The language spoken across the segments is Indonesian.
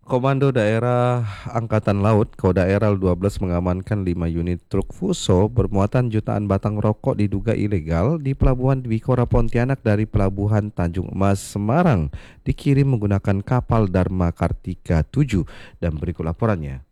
Komando Daerah Angkatan Laut Kodaeral 12 mengamankan 5 unit truk Fuso bermuatan jutaan batang rokok diduga ilegal di Pelabuhan Dwikora Pontianak dari Pelabuhan Tanjung Emas Semarang dikirim menggunakan kapal Dharma Kartika 7 dan berikut laporannya.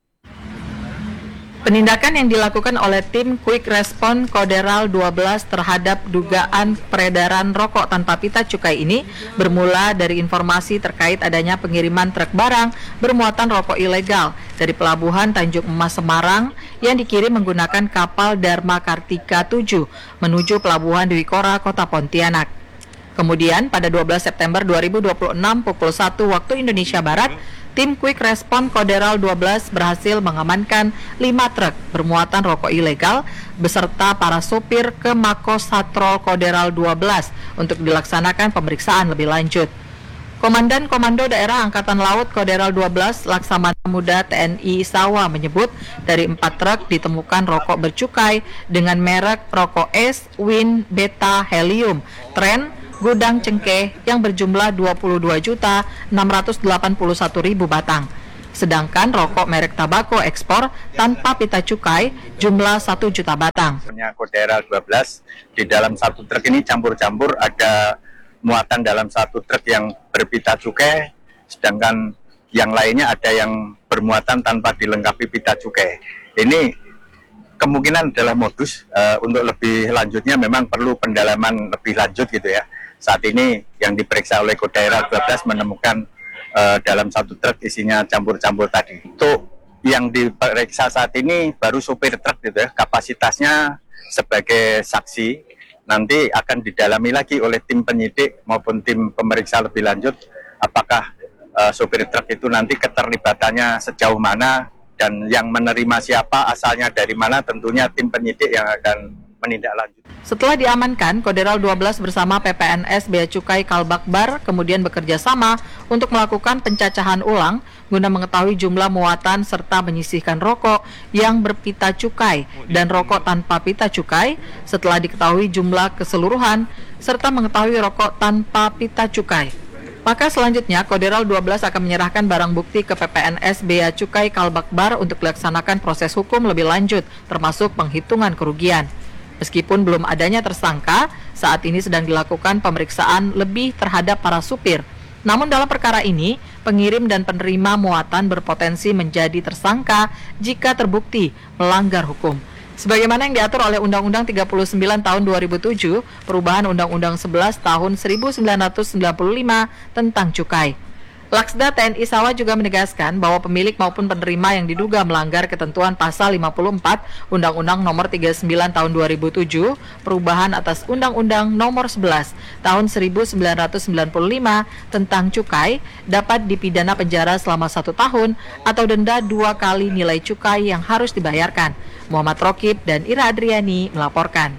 Penindakan yang dilakukan oleh tim Quick Response Koderal 12 terhadap dugaan peredaran rokok tanpa pita cukai ini bermula dari informasi terkait adanya pengiriman truk barang bermuatan rokok ilegal dari Pelabuhan Tanjung Emas Semarang yang dikirim menggunakan kapal Dharma Kartika 7 menuju Pelabuhan Dwikora, Kota Pontianak. Kemudian pada 12 September 2026 pukul 1 waktu Indonesia Barat, tim Quick Response Koderal 12 berhasil mengamankan 5 truk bermuatan rokok ilegal beserta para sopir ke Mako Satrol Koderal 12 untuk dilaksanakan pemeriksaan lebih lanjut. Komandan Komando Daerah Angkatan Laut Koderal 12 Laksamana Muda TNI Isawa menyebut dari 4 truk ditemukan rokok bercukai dengan merek rokok es, Win, Beta, Helium, Tren, Gudang Cengkeh yang berjumlah 22.681.000 batang. Sedangkan rokok merek tabako ekspor tanpa pita cukai jumlah 1 juta batang. Punya Koderal 12, di dalam satu truk ini campur-campur ada muatan dalam satu truk yang berpita cukai, sedangkan yang lainnya ada yang bermuatan tanpa dilengkapi pita cukai. Ini kemungkinan adalah modus, untuk lebih lanjutnya memang perlu pendalaman lebih lanjut gitu ya. Saat ini yang diperiksa oleh Kodaeral 12 menemukan dalam satu truk isinya campur-campur tadi. Untuk yang diperiksa saat ini baru supir truk gitu ya, kapasitasnya sebagai saksi. Nanti akan didalami lagi oleh tim penyidik maupun tim pemeriksa lebih lanjut apakah supir truk itu nanti keterlibatannya sejauh mana dan yang menerima siapa, asalnya dari mana, tentunya tim penyidik yang akan menindaklanjuti. Setelah diamankan, Koderal 12 bersama PPNS Bea Cukai Kalbakbar kemudian bekerja sama untuk melakukan pencacahan ulang guna mengetahui jumlah muatan serta menyisihkan rokok yang berpita cukai dan rokok tanpa pita cukai setelah diketahui jumlah keseluruhan serta mengetahui rokok tanpa pita cukai. Maka selanjutnya Koderal 12 akan menyerahkan barang bukti ke PPNS Bea Cukai Kalbakbar untuk dilaksanakan proses hukum lebih lanjut termasuk penghitungan kerugian. Meskipun belum adanya tersangka, saat ini sedang dilakukan pemeriksaan lebih terhadap para supir. Namun dalam perkara ini, pengirim dan penerima muatan berpotensi menjadi tersangka jika terbukti melanggar hukum. Sebagaimana yang diatur oleh Undang-Undang 39 tahun 2007, perubahan Undang-Undang 11 tahun 1995 tentang cukai. Laksda TNI Sawa juga menegaskan bahwa pemilik maupun penerima yang diduga melanggar ketentuan pasal 54 Undang-Undang Nomor 39 Tahun 2007, perubahan atas Undang-Undang Nomor 11 Tahun 1995 tentang cukai dapat dipidana penjara selama 1 tahun atau denda 2 kali nilai cukai yang harus dibayarkan. Muhammad Rokib dan Ira Adriani melaporkan.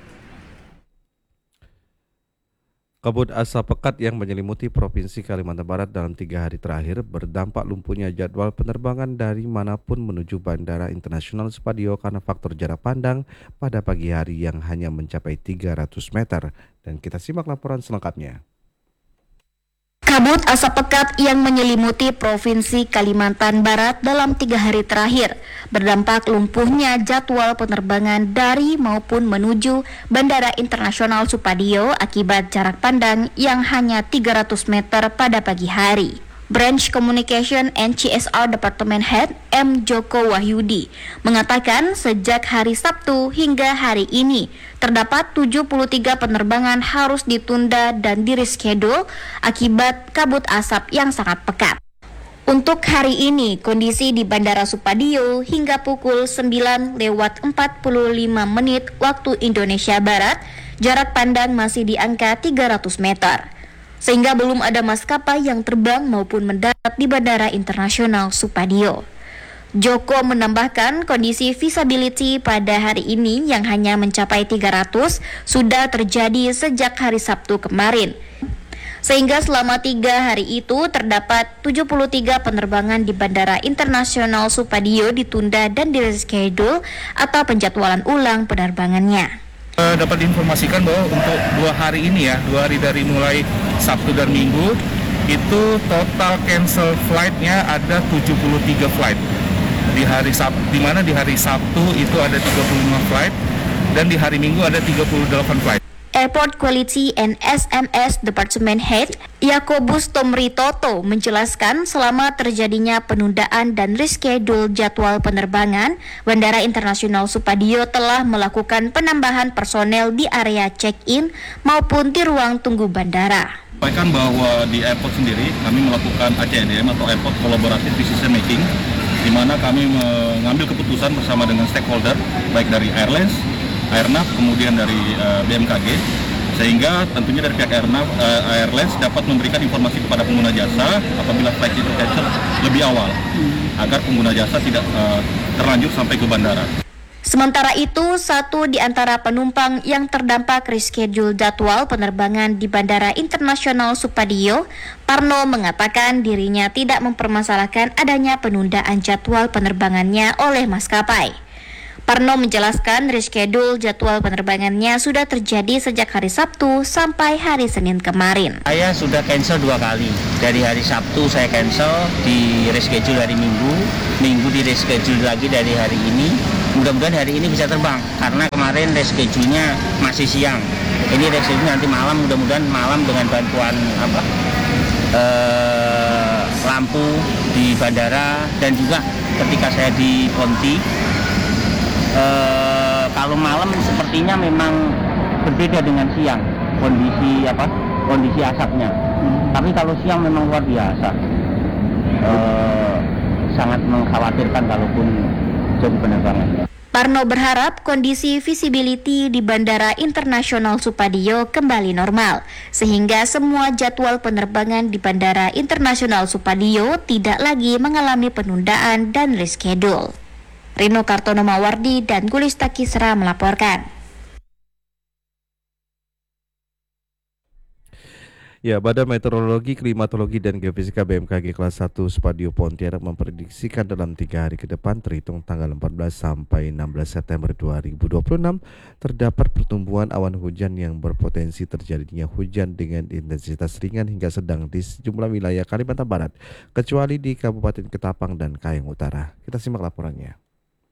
Kabut asap pekat yang menyelimuti Provinsi Kalimantan Barat dalam 3 hari terakhir berdampak lumpuhnya jadwal penerbangan dari manapun menuju Bandara Internasional Supadio karena faktor jarak pandang pada pagi hari yang hanya mencapai 300 meter. Dan kita simak laporan selengkapnya. Kabut asap pekat yang menyelimuti Provinsi Kalimantan Barat dalam 3 hari terakhir berdampak lumpuhnya jadwal penerbangan dari maupun menuju Bandara Internasional Supadio akibat jarak pandang yang hanya 300 meter pada pagi hari. Branch Communication and CSR Department Head M. Joko Wahyudi mengatakan sejak hari Sabtu hingga hari ini terdapat 73 penerbangan harus ditunda dan di-reschedule akibat kabut asap yang sangat pekat. Untuk hari ini, kondisi di Bandara Supadio hingga pukul 9:45 waktu Indonesia Barat, jarak pandang masih di angka 300 meter. Sehingga belum ada maskapai yang terbang maupun mendarat di Bandara Internasional Supadio. Joko menambahkan kondisi visibility pada hari ini yang hanya mencapai 300 sudah terjadi sejak hari Sabtu kemarin. Sehingga selama 3 hari itu terdapat 73 penerbangan di Bandara Internasional Supadio ditunda dan di-reschedule atau penjadwalan ulang penerbangannya. Dapat diinformasikan bahwa untuk 2 hari ini ya, 2 hari dari mulai Sabtu dan Minggu itu total cancel flight-nya ada 73 flight. Di mana di hari Sabtu itu ada 35 flight dan di hari Minggu ada 38 flight. Airport Quality and SMS Department Head Yakobus Tomritoto menjelaskan selama terjadinya penundaan dan reschedule jadwal penerbangan, Bandara Internasional Supadio telah melakukan penambahan personel di area check-in maupun di ruang tunggu bandara. Sampaikan bahwa di airport sendiri kami melakukan ACDM atau Airport Collaborative Decision Making, di mana kami mengambil keputusan bersama dengan stakeholder baik dari airlines, Airnav, kemudian dari BMKG, sehingga tentunya dari pihak Airlines dapat memberikan informasi kepada pengguna jasa apabila flight itu cancel lebih awal, agar pengguna jasa tidak terlanjur sampai ke bandara. Sementara itu, satu di antara penumpang yang terdampak reschedule jadwal penerbangan di Bandara Internasional Supadio, Parno mengatakan dirinya tidak mempermasalahkan adanya penundaan jadwal penerbangannya oleh maskapai. Parno menjelaskan reschedule jadwal penerbangannya sudah terjadi sejak hari Sabtu sampai hari Senin kemarin. Saya sudah cancel 2 kali. Dari hari Sabtu saya cancel, di reschedule hari Minggu di reschedule lagi dari hari ini. Mudah-mudahan hari ini bisa terbang, karena kemarin reschedule-nya masih siang. Ini reschedule nanti malam, mudah-mudahan malam dengan bantuan lampu di bandara, dan juga ketika saya di Ponti. Kalau malam sepertinya memang berbeda dengan siang kondisi asapnya. Tapi kalau siang memang luar biasa, sangat mengkhawatirkan kalaupun jadi penerbangan. Parno berharap kondisi visibility di Bandara Internasional Supadio kembali normal, sehingga semua jadwal penerbangan di Bandara Internasional Supadio tidak lagi mengalami penundaan dan reschedule. Rino Kartono Mawardi dan Gulista Kisra melaporkan. Ya, Badan Meteorologi, Klimatologi, dan Geofisika BMKG kelas 1 Supadio Pontianak memprediksikan dalam 3 hari ke depan terhitung tanggal 14 sampai 16 September 2026 terdapat pertumbuhan awan hujan yang berpotensi terjadinya hujan dengan intensitas ringan hingga sedang di sejumlah wilayah Kalimantan Barat, kecuali di Kabupaten Ketapang dan Kayong Utara. Kita simak laporannya.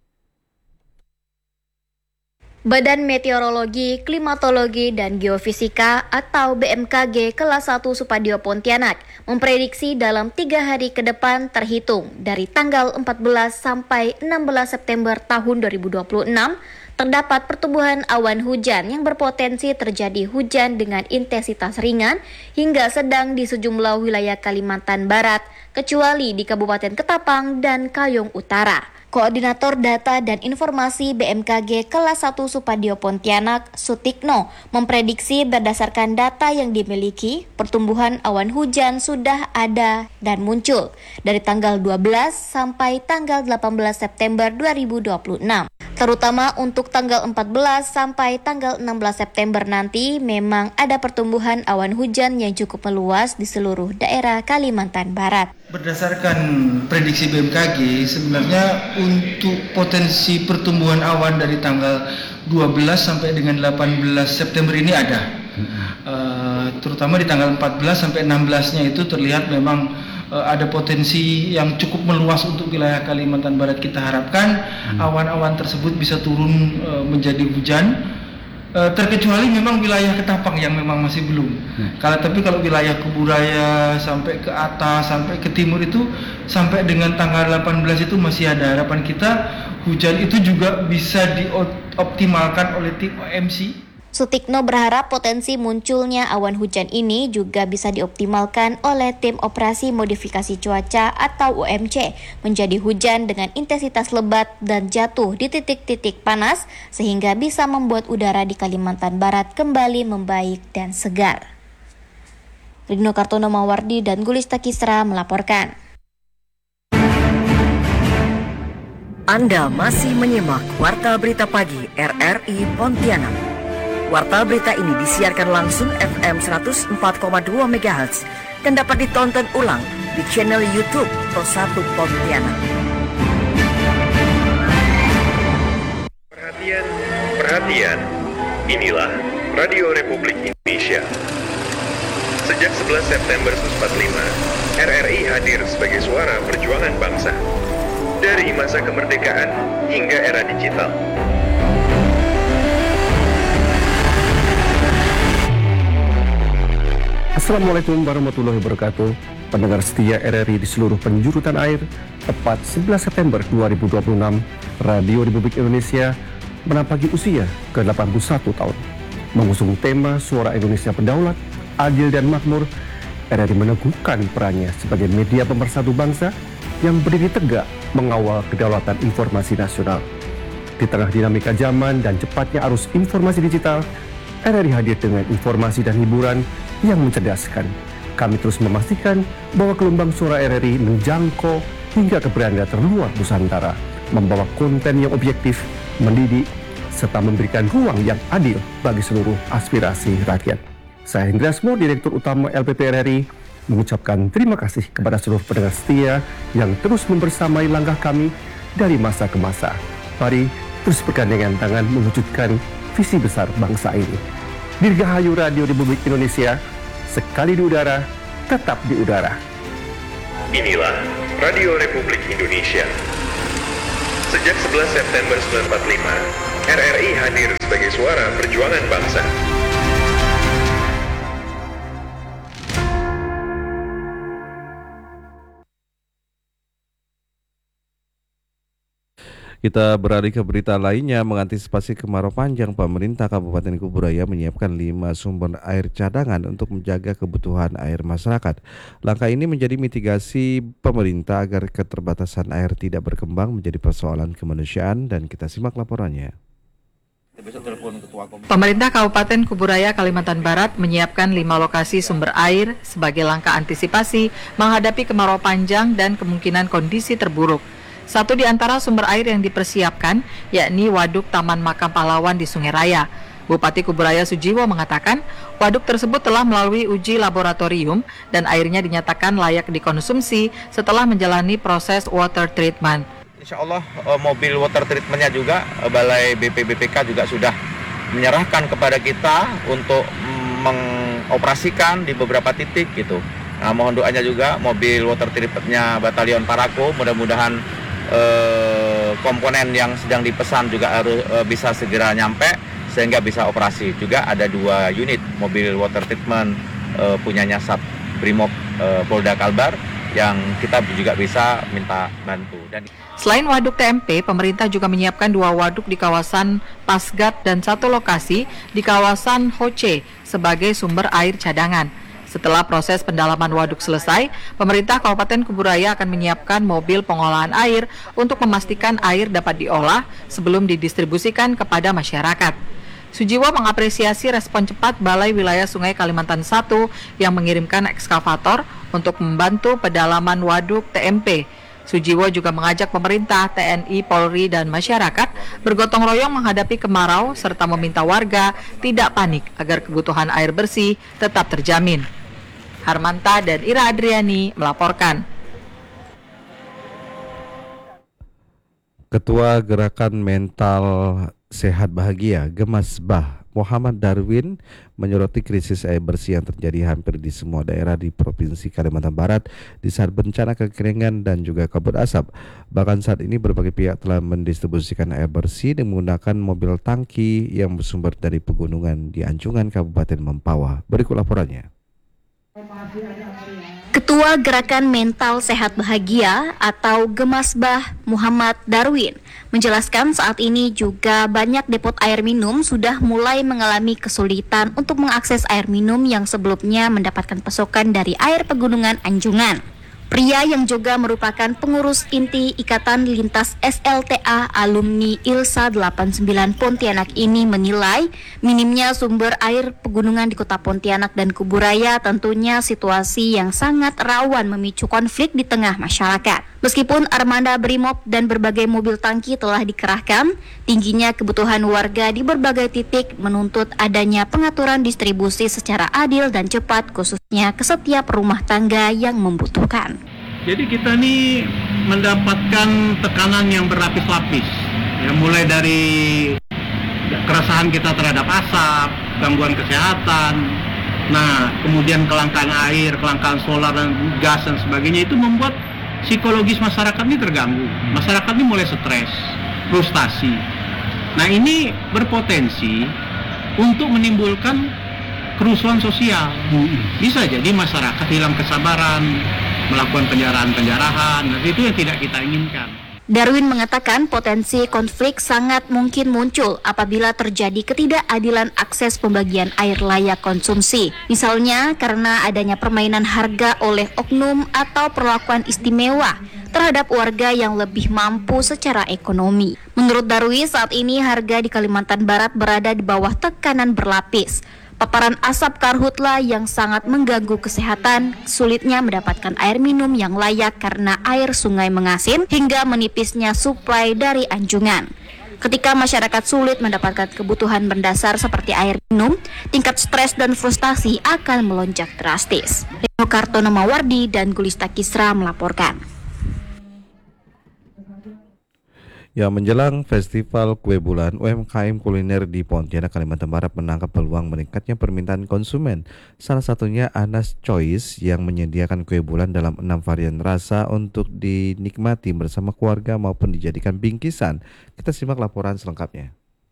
Badan Meteorologi, Klimatologi, dan Geofisika atau BMKG kelas 1 Supadio Pontianak memprediksi dalam 3 hari ke depan terhitung dari tanggal 14 sampai 16 September tahun 2026 terdapat pertumbuhan awan hujan yang berpotensi terjadi hujan dengan intensitas ringan hingga sedang di sejumlah wilayah Kalimantan Barat, kecuali di Kabupaten Ketapang dan Kayong Utara. Koordinator Data dan Informasi BMKG kelas 1 Supadio Pontianak, Sutikno, memprediksi berdasarkan data yang dimiliki, pertumbuhan awan hujan sudah ada dan muncul dari tanggal 12 sampai tanggal 18 September 2026. Terutama untuk tanggal 14 sampai tanggal 16 September nanti memang ada pertumbuhan awan hujan yang cukup meluas di seluruh daerah Kalimantan Barat. Berdasarkan prediksi BMKG, sebenarnya untuk potensi pertumbuhan awan dari tanggal 12 sampai dengan 18 September ini ada. Terutama di tanggal 14 sampai 16-nya itu terlihat memang ada potensi yang cukup meluas untuk wilayah Kalimantan Barat. Kita harapkan awan-awan tersebut bisa turun menjadi hujan, terkecuali memang wilayah Ketapang yang memang masih belum. Tapi kalau wilayah Kuburaya sampai ke atas, sampai ke timur itu sampai dengan tanggal 18 itu masih ada. Harapan kita hujan itu juga bisa dioptimalkan oleh tim OMC. Sutikno berharap potensi munculnya awan hujan ini juga bisa dioptimalkan oleh tim operasi modifikasi cuaca atau OMC menjadi hujan dengan intensitas lebat dan jatuh di titik-titik panas sehingga bisa membuat udara di Kalimantan Barat kembali membaik dan segar. Rino Kartono Mawardi dan Gulista Kisra melaporkan. Anda masih menyimak Warta Berita Pagi RRI Pontianak. Warta berita ini disiarkan langsung FM 104,2 MHz dan dapat ditonton ulang di channel YouTube Pro1 Pontianak. Perhatian, inilah Radio Republik Indonesia. Sejak 11 September 1945, RRI hadir sebagai suara perjuangan bangsa. Dari masa kemerdekaan hingga era digital. Assalamualaikum warahmatullahi wabarakatuh. Pendengar setia RRI di seluruh penjuru tanah air, tepat 11 September 2026, Radio Republik Indonesia menampaki usia ke-81 tahun. Mengusung tema Suara Indonesia Berdaulat, Adil dan Makmur, RRI meneguhkan perannya sebagai media pemersatu bangsa yang berdiri tegak mengawal kedaulatan informasi nasional. Di tengah dinamika zaman dan cepatnya arus informasi digital, RRI hadir dengan informasi dan hiburan yang mencerdaskan. Kami terus memastikan bahwa gelombang suara RRI menjangkau hingga ke beranda terluar Nusantara, membawa konten yang objektif, mendidik, serta memberikan ruang yang adil bagi seluruh aspirasi rakyat. Saya Hendra Asmo, Direktur Utama LPP RRI, mengucapkan terima kasih kepada seluruh pendengar setia yang terus membersamai langkah kami dari masa ke masa. Mari terus bergandengan tangan mewujudkan visi besar bangsa ini. Dirgahayu Radio Republik Indonesia, sekali di udara, tetap di udara. Inilah Radio Republik Indonesia. Sejak 11 September 1945, RRI hadir sebagai suara perjuangan bangsa. Kita beralih ke berita lainnya. Mengantisipasi kemarau panjang, pemerintah Kabupaten Kuburaya menyiapkan 5 sumber air cadangan untuk menjaga kebutuhan air masyarakat. Langkah ini menjadi mitigasi pemerintah agar keterbatasan air tidak berkembang menjadi persoalan kemanusiaan, dan kita simak laporannya. Pemerintah Kabupaten Kuburaya, Kalimantan Barat menyiapkan 5 lokasi sumber air sebagai langkah antisipasi menghadapi kemarau panjang dan kemungkinan kondisi terburuk. Satu di antara sumber air yang dipersiapkan yakni Waduk Taman Makam Pahlawan di Sungai Raya. Bupati Kuburaya Sujiwo mengatakan waduk tersebut telah melalui uji laboratorium dan airnya dinyatakan layak dikonsumsi setelah menjalani proses water treatment. Insya Allah mobil water treatmentnya juga Balai BPBPK juga sudah menyerahkan kepada kita untuk mengoperasikan di beberapa titik gitu. Nah, mohon doanya juga mobil water treatmentnya Batalion Parako, mudah-mudahan komponen yang sedang dipesan juga harus bisa segera nyampe sehingga bisa operasi. Juga ada 2 unit mobil water treatment punyanya Sat Brimob Polda Kalbar yang kita juga bisa minta bantu. Dan selain waduk TMP, pemerintah juga menyiapkan 2 waduk di kawasan Pasgat dan 1 lokasi di kawasan Hoce sebagai sumber air cadangan. Setelah proses pendalaman waduk selesai, pemerintah Kabupaten Kuburaya akan menyiapkan mobil pengolahan air untuk memastikan air dapat diolah sebelum didistribusikan kepada masyarakat. Sujiwo mengapresiasi respon cepat Balai Wilayah Sungai Kalimantan I yang mengirimkan ekskavator untuk membantu pedalaman waduk TMP. Sujiwo juga mengajak pemerintah, TNI, Polri, dan masyarakat bergotong royong menghadapi kemarau serta meminta warga tidak panik agar kebutuhan air bersih tetap terjamin. Harmanta dan Ira Adriani melaporkan. Ketua Gerakan Mental Sehat Bahagia Gemasbah Muhammad Darwin menyoroti krisis air bersih yang terjadi hampir di semua daerah di Provinsi Kalimantan Barat di saat bencana kekeringan dan juga kabut asap. Bahkan saat ini berbagai pihak telah mendistribusikan air bersih dengan menggunakan mobil tangki yang bersumber dari pegunungan di Anjungan Kabupaten Mempawah. Berikut laporannya. Ketua Gerakan Mental Sehat Bahagia atau Gemasbah Muhammad Darwin menjelaskan saat ini juga banyak depot air minum sudah mulai mengalami kesulitan untuk mengakses air minum yang sebelumnya mendapatkan pasokan dari air pegunungan Anjungan. Pria yang juga merupakan pengurus inti Ikatan Lintas SLTA Alumni ILSA 89 Pontianak ini menilai minimnya sumber air pegunungan di Kota Pontianak dan Kuburaya tentunya situasi yang sangat rawan memicu konflik di tengah masyarakat. Meskipun armada Brimob dan berbagai mobil tangki telah dikerahkan, tingginya kebutuhan warga di berbagai titik menuntut adanya pengaturan distribusi secara adil dan cepat khususnya ke setiap rumah tangga yang membutuhkan. Jadi kita ini mendapatkan tekanan yang berlapis-lapis, ya, mulai dari keresahan kita terhadap asap, gangguan kesehatan, Nah, kemudian kelangkaan air, kelangkaan solar dan gas dan sebagainya itu membuat psikologis masyarakat ini terganggu. Masyarakat ini mulai stres, frustasi. Nah, ini berpotensi untuk menimbulkan kerusuhan sosial. Bisa jadi masyarakat hilang kesabaran, melakukan penjarahan-penjarahan. Nah, itu yang tidak kita inginkan. Darwin mengatakan potensi konflik sangat mungkin muncul apabila terjadi ketidakadilan akses pembagian air layak konsumsi. Misalnya karena adanya permainan harga oleh oknum atau perlakuan istimewa terhadap warga yang lebih mampu secara ekonomi. Menurut Darwin, saat ini harga di Kalimantan Barat berada di bawah tekanan berlapis. Paparan asap karhutla yang sangat mengganggu kesehatan, sulitnya mendapatkan air minum yang layak karena air sungai mengasin, hingga menipisnya suplai dari anjungan. Ketika masyarakat sulit mendapatkan kebutuhan mendasar seperti air minum, tingkat stres dan frustasi akan melonjak drastis. Reno Kartono Mawardi dan Gulista Kisra melaporkan. Ya, menjelang Festival Kue Bulan, UMKM kuliner di Pontianak, Kalimantan Barat menangkap peluang meningkatnya permintaan konsumen. Salah satunya Anas Choice yang menyediakan kue bulan dalam 6 varian rasa untuk dinikmati bersama keluarga maupun dijadikan bingkisan. Kita simak laporan selengkapnya.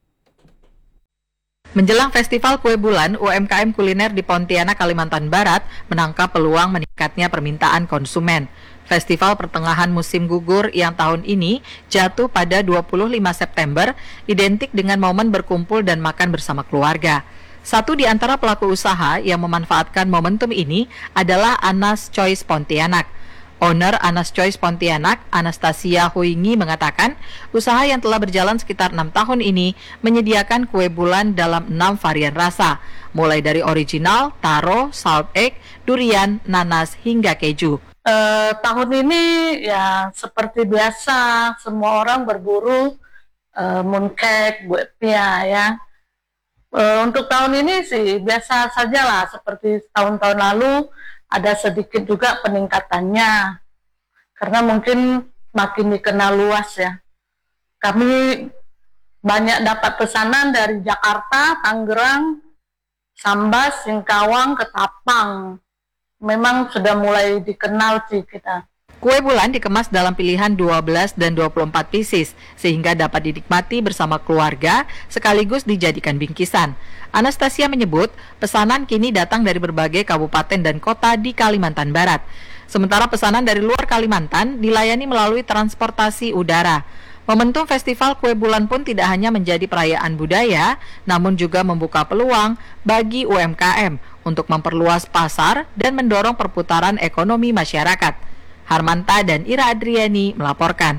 Menjelang Festival Kue Bulan, UMKM kuliner di Pontianak, Kalimantan Barat menangkap peluang meningkatnya permintaan konsumen. Festival pertengahan musim gugur yang tahun ini jatuh pada 25 September, identik dengan momen berkumpul dan makan bersama keluarga. Satu di antara pelaku usaha yang memanfaatkan momentum ini adalah Anas Choice Pontianak. Owner Anas Choice Pontianak, Anastasia Huingi, mengatakan usaha yang telah berjalan sekitar 6 tahun ini menyediakan kue bulan dalam 6 varian rasa, mulai dari original, taro, salt egg, durian, nanas, hingga keju. Tahun ini ya seperti biasa, semua orang berburu mooncake, buat pia ya. Untuk tahun ini sih biasa saja lah, seperti tahun-tahun lalu ada sedikit juga peningkatannya, karena mungkin makin dikenal luas ya. Kami banyak dapat pesanan dari Jakarta, Tangerang, Sambas, Singkawang, Ketapang. Memang sudah mulai dikenal sih kita. Kue bulan dikemas dalam pilihan 12 dan 24 pieces, sehingga dapat dinikmati bersama keluarga sekaligus dijadikan bingkisan. Anastasia menyebut pesanan kini datang dari berbagai kabupaten dan kota di Kalimantan Barat. Sementara pesanan dari luar Kalimantan dilayani melalui transportasi udara. Momentum Festival Kue Bulan pun tidak hanya menjadi perayaan budaya, namun juga membuka peluang bagi UMKM untuk memperluas pasar dan mendorong perputaran ekonomi masyarakat. Harmanta dan Ira Adriani melaporkan.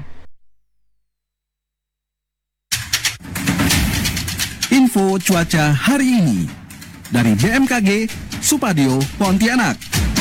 Info cuaca hari ini dari BMKG Supadio Pontianak.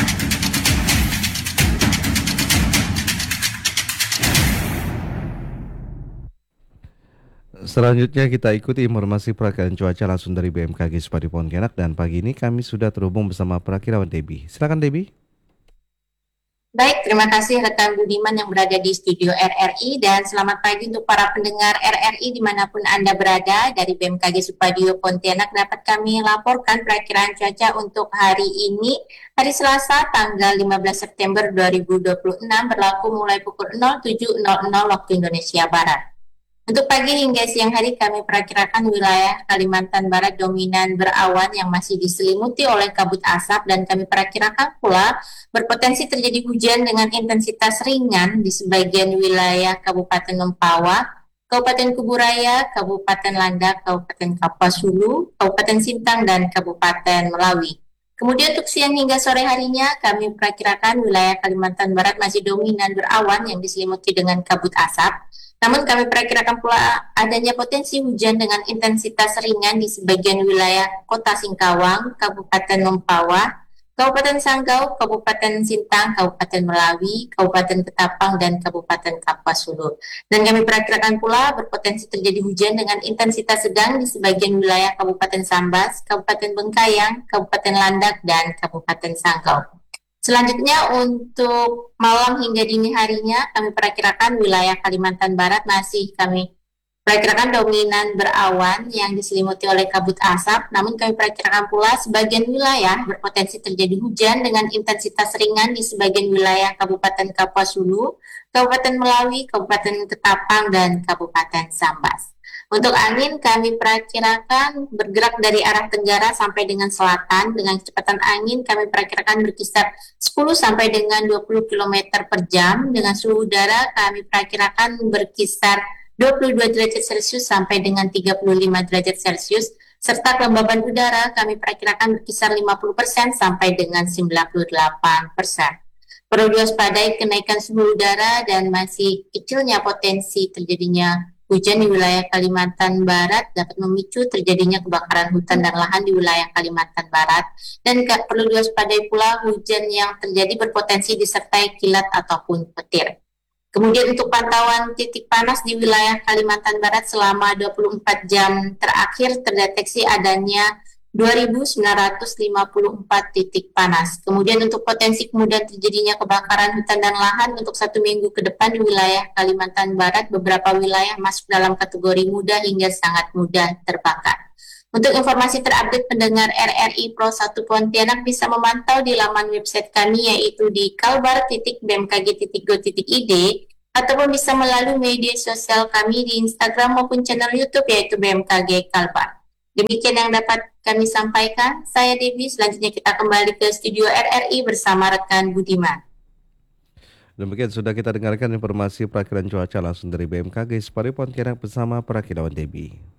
Selanjutnya kita ikuti informasi perakiraan cuaca langsung dari BMKG Supadio Pontianak, dan pagi ini kami sudah terhubung bersama perakirawan Debbie. Silakan Debbie. Baik, terima kasih rekan Budiman yang berada di studio RRI, dan selamat pagi untuk para pendengar RRI dimanapun Anda berada. Dari BMKG Supadio Pontianak dapat kami laporkan perakiraan cuaca untuk hari ini, hari Selasa tanggal 15 September 2026 berlaku mulai pukul 07.00 waktu Indonesia Barat. Untuk pagi hingga siang hari kami perakirakan wilayah Kalimantan Barat dominan berawan yang masih diselimuti oleh kabut asap, dan kami perakirakan pula berpotensi terjadi hujan dengan intensitas ringan di sebagian wilayah Kabupaten Mempawah, Kabupaten Kuburaya, Kabupaten Landak, Kabupaten Kapuas Hulu, Kabupaten Sintang, dan Kabupaten Melawi. Kemudian untuk siang hingga sore harinya kami perakirakan wilayah Kalimantan Barat masih dominan berawan yang diselimuti dengan kabut asap. Namun kami perakirakan pula adanya potensi hujan dengan intensitas ringan di sebagian wilayah Kota Singkawang, Kabupaten Mempawah, Kabupaten Sanggau, Kabupaten Sintang, Kabupaten Melawi, Kabupaten Ketapang, dan Kabupaten Kapuas Hulu. Dan kami perakirakan pula berpotensi terjadi hujan dengan intensitas sedang di sebagian wilayah Kabupaten Sambas, Kabupaten Bengkayang, Kabupaten Landak, dan Kabupaten Sanggau. Selanjutnya untuk malam hingga dini harinya kami perakirakan wilayah Kalimantan Barat masih kami Perakirakan dominan berawan yang diselimuti oleh kabut asap, namun kami perakirakan pula sebagian wilayah berpotensi terjadi hujan dengan intensitas ringan di sebagian wilayah Kabupaten Kapuas Hulu, Kabupaten Melawi, Kabupaten Ketapang, dan Kabupaten Sambas. Untuk angin kami perakirakan bergerak dari arah tenggara sampai dengan selatan dengan kecepatan angin kami perakirakan berkisar 10 sampai dengan 20 km per jam dengan suhu udara kami perakirakan berkisar 22 derajat Celcius sampai dengan 35 derajat Celcius serta kelembaban udara kami perakirakan berkisar 50% sampai dengan 98%. Perlu diwaspadai kenaikan suhu udara dan masih kecilnya potensi terjadinya hujan di wilayah Kalimantan Barat dapat memicu terjadinya kebakaran hutan dan lahan di wilayah Kalimantan Barat dan perlu diwaspadai pula hujan yang terjadi berpotensi disertai kilat ataupun petir. Kemudian untuk pantauan titik panas di wilayah Kalimantan Barat selama 24 jam terakhir terdeteksi adanya 2.954 titik panas. Kemudian untuk potensi kemudian terjadinya kebakaran hutan dan lahan untuk 1 minggu ke depan di wilayah Kalimantan Barat, beberapa wilayah masuk dalam kategori mudah hingga sangat mudah terbakar. Untuk informasi terupdate pendengar RRI Pro 1 Pontianak bisa memantau di laman website kami yaitu di kalbar.bmkg.go.id ataupun bisa melalui media sosial kami di Instagram maupun channel YouTube yaitu BMKG Kalbar. Demikian yang dapat kami sampaikan. Saya Devi, selanjutnya kita kembali ke studio RRI bersama rekan Budiman. Demikian sudah kita dengarkan informasi perakiraan cuaca langsung dari BMKG Supadio Pontianak bersama Prakirawan Debbie.